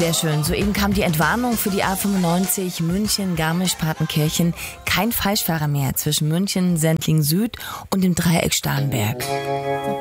Sehr schön. Soeben kam die Entwarnung für die A95 München-Garmisch-Partenkirchen. Kein Falschfahrer mehr zwischen München, Sendling Süd und dem Dreieck Starnberg.